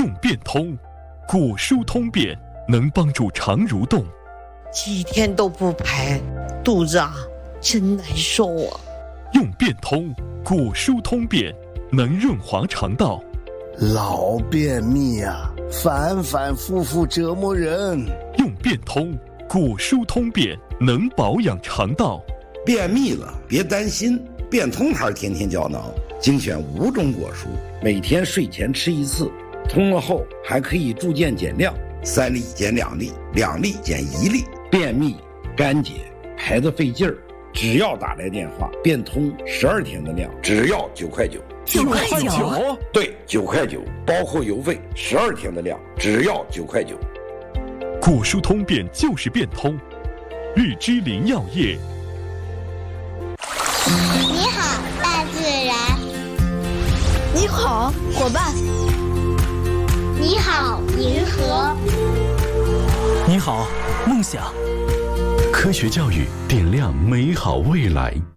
用变通，果蔬通便能帮助肠蠕动。 几天都不排，肚子真难受啊。 用变通，果蔬通便能润滑肠道。 老便秘反反复复折磨人。 用变通，果蔬通便能保养肠道。 便秘了别担心，变通牌天天胶囊精选5种果蔬，每天睡前吃1次，通了后还可以逐渐减量，3粒减2粒，2粒减1粒。便秘干结排得费劲儿，只要打来电话，变通12天的量，只要9块9。 9块9？ 对，9块9，包括邮费，12天的量，只要9块9。 果蔬通便就是变通，日之林药业。 你好，大自然。 你好，伙伴。 你好，银河。 你好，梦想。 科学教育点亮美好未来。